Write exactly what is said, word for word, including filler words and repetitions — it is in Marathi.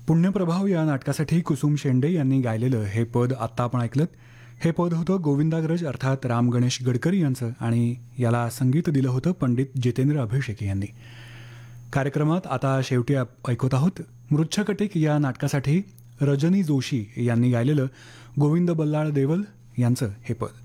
पुण्यप्रभाव या नाटकासाठी कुसुम शेंडे यांनी गायलेलं हे पद आत्ता आपण ऐकलं. हे पद होतं गोविंदाग्रज अर्थात राम गणेश गडकरी यांचं आणि याला संगीत दिलं होतं पंडित जितेंद्र अभिषेकी यांनी. कार्यक्रमात आता शेवटी ऐकत आहोत मृच्छकटिक या नाटकासाठी रजनी जोशी यांनी गायलेलं गोविंद बल्लाळ देवल यांचं हे पद.